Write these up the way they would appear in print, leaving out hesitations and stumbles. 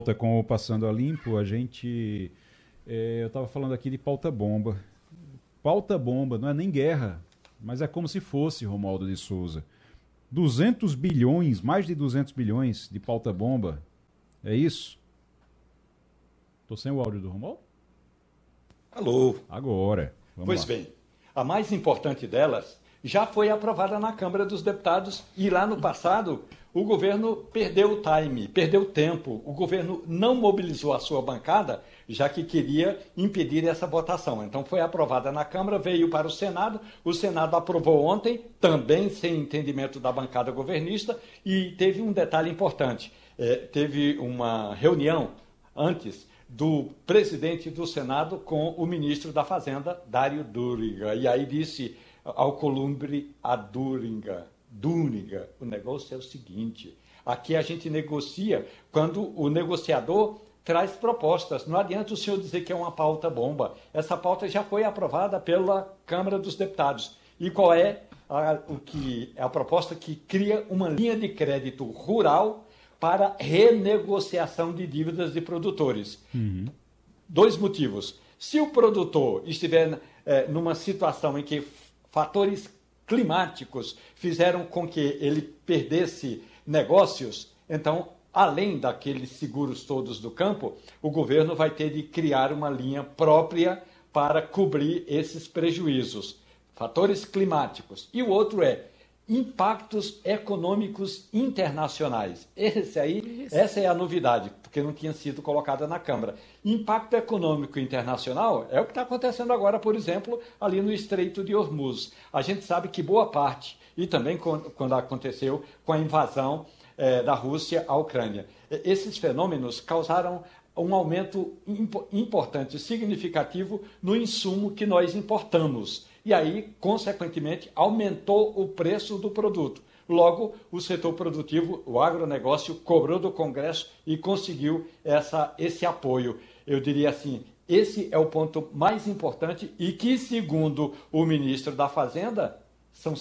Com o Passando a Limpo, eu estava falando aqui de pauta-bomba. Pauta-bomba, não é nem guerra, mas é como se fosse, Romualdo de Souza. 200 bilhões, mais de 200 bilhões de pauta-bomba, é isso? Tô sem o áudio do Romualdo? Alô. Agora, Pois bem, a mais importante delas já foi aprovada na Câmara dos Deputados e lá no passado o governo perdeu o time, perdeu o tempo. O governo não mobilizou a sua bancada, já que queria impedir essa votação. Então foi aprovada na Câmara, veio para o Senado aprovou ontem, também sem entendimento da bancada governista, e teve um detalhe importante. Teve uma reunião antes do presidente do Senado com o ministro da Fazenda, Dário Duriga. E aí disse ao Columbre a Duriga, o negócio é o seguinte, aqui a gente negocia quando o negociador traz propostas. Não adianta o senhor dizer que é uma pauta bomba. Essa pauta já foi aprovada pela Câmara dos Deputados. E qual é a proposta que cria uma linha de crédito rural para renegociação de dívidas de produtores? Dois motivos. Se o produtor estiver numa situação em que fatores climáticos fizeram com que ele perdesse negócios, então, além daqueles seguros todos do campo, o governo vai ter de criar uma linha própria para cobrir esses prejuízos. Fatores climáticos. E o outro é impactos econômicos internacionais. Essa é a novidade, porque não tinha sido colocada na Câmara. Impacto econômico internacional é o que está acontecendo agora, por exemplo, ali no Estreito de Hormuz. A gente sabe que boa parte, e também quando aconteceu com a invasão da Rússia à Ucrânia, esses fenômenos causaram um aumento importante, significativo no insumo que nós importamos. E aí, consequentemente, aumentou o preço do produto. Logo, o setor produtivo, o agronegócio, cobrou do Congresso e conseguiu esse apoio. Eu diria assim, esse é o ponto mais importante e que, segundo o ministro da Fazenda, são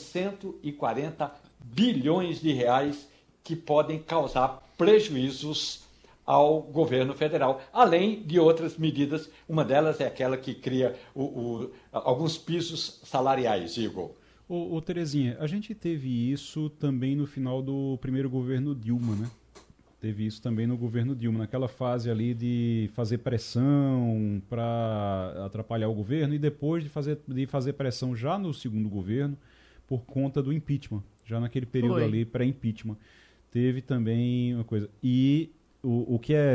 140 bilhões de reais que podem causar prejuízos ao governo federal, além de outras medidas. Uma delas é aquela que cria alguns pisos salariais, Igor. Ô Terezinha, a gente teve isso também no final do primeiro governo Dilma, né? Teve isso também no governo Dilma, naquela fase ali de fazer pressão para atrapalhar o governo e depois de fazer pressão já no segundo governo por conta do impeachment, já naquele período ali pré-impeachment. Teve também uma coisa. E o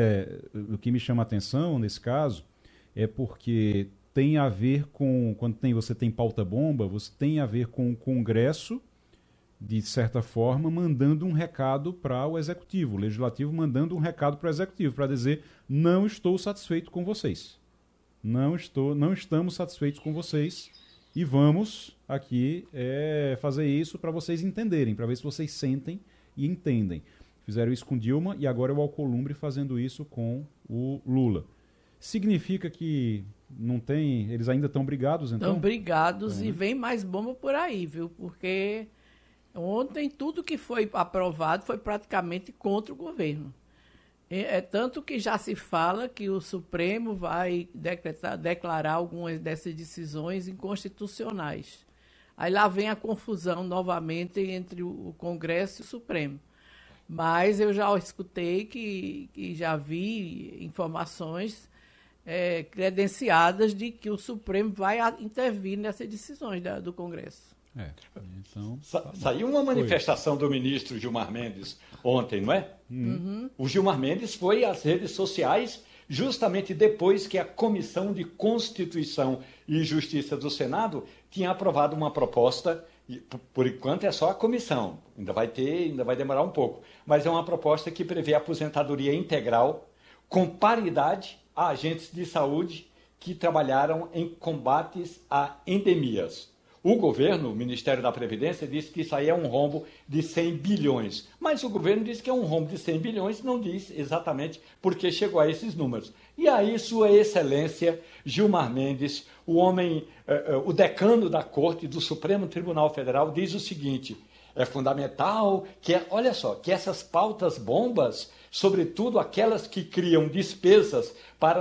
que me chama a atenção nesse caso é porque tem a ver com, quando você tem pauta-bomba, você tem a ver com o Congresso, de certa forma, mandando um recado para o Executivo, o Legislativo mandando um recado para o Executivo, para dizer, não estou satisfeito com vocês. Não estamos satisfeitos com vocês e vamos aqui fazer isso para vocês entenderem, para ver se vocês sentem e entendem. Fizeram isso com Dilma e agora é o Alcolumbre fazendo isso com o Lula. Significa que não tem... Eles ainda estão brigados, então? Estão brigados e vem mais bomba por aí, viu? Porque ontem tudo que foi aprovado foi praticamente contra o governo. É tanto que já se fala que o Supremo vai declarar algumas dessas decisões inconstitucionais. Aí lá vem a confusão novamente entre o Congresso e o Supremo. Mas eu já escutei que já vi informações credenciadas de que o Supremo vai intervir nessas decisões do Congresso. Então, saiu uma manifestação do ministro Gilmar Mendes ontem, não é? O Gilmar Mendes foi às redes sociais justamente depois que a Comissão de Constituição e Justiça do Senado tinha aprovado uma proposta. Por enquanto é só a comissão, ainda vai demorar um pouco, mas é uma proposta que prevê aposentadoria integral com paridade a agentes de saúde que trabalharam em combates a endemias. O governo, o Ministério da Previdência, disse que isso aí é um rombo de 100 bilhões. Mas o governo disse que é um rombo de 100 bilhões, não diz exatamente por que chegou a esses números. E aí, Sua Excelência Gilmar Mendes, o decano da Corte do Supremo Tribunal Federal, diz o seguinte: é fundamental que, olha só, que essas pautas bombas, sobretudo aquelas que criam despesas para